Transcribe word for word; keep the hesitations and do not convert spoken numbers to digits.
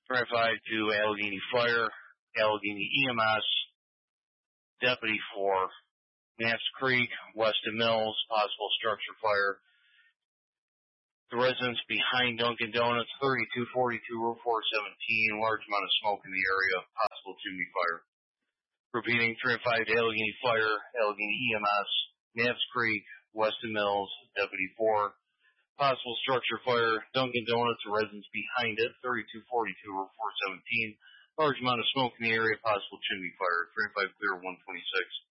three five to Allegheny Fire, Allegheny E M S, Deputy four, Knapp's Creek, Weston Mills, possible structure fire. The residents behind Dunkin' Donuts, thirty-two forty-two Route four seventeen, large amount of smoke in the area, possible chimney fire. Repeating, three five to Allegheny Fire, Allegheny E M S, Knapp's Creek, Weston Mills, Deputy four, possible structure fire, Dunkin' Donuts, the residents behind it, thirty-two forty-two Route four seventeen, large amount of smoke in the area, possible chimney fire, three five clear one twenty-six.